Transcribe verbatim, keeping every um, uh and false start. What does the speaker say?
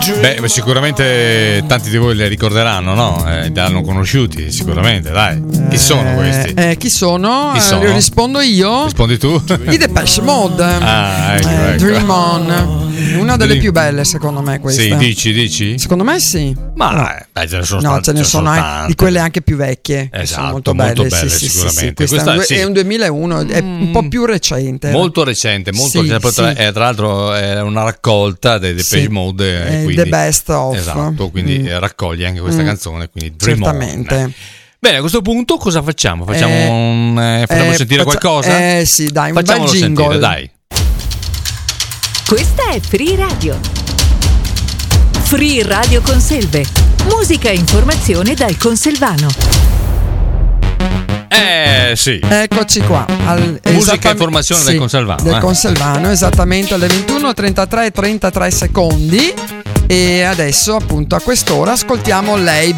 Beh, sicuramente tanti di voi le ricorderanno, no? Eh, li hanno conosciuti, sicuramente, dai. Chi sono questi? Eh, chi sono? Chi sono? Eh, rispondo io. Rispondi tu? I Depeche Mode. Ah, ecco, eh, ecco. Dream On. Una delle Dream... più belle, secondo me, questa. Sì, dici, dici? Secondo me sì. Ma no. eh, beh, ce ne sono No, tante, ce ne sono anche tante. di quelle anche più vecchie. Esatto, sono molto belle, molto belle sì, sicuramente. Sì, sì. Questa Questa, è, un, sì. è un duemilauno, è un po' più recente. Molto recente, molto sì, recente. sì. È, tra l'altro è una raccolta dei Depeche sì. Mode. È quindi, the best of. Esatto, quindi mm. raccoglie anche questa mm. canzone. Quindi Dream Certamente. On. Bene, a questo punto cosa facciamo? Facciamo eh, un, eh, facciamo eh, sentire faccia, qualcosa? Eh sì, dai, un Facciamolo bel jingle. sentire, dai. Questa è Free Radio. Free Radio Conselve. Musica e informazione dal Conselvano. Eh sì. Eccoci qua. Al, Musica e informazione sì, del Conselvano. Del eh. Conselvano, esattamente alle ventuno e trentatré e trentatré secondi. E adesso, appunto, a quest'ora ascoltiamo lei.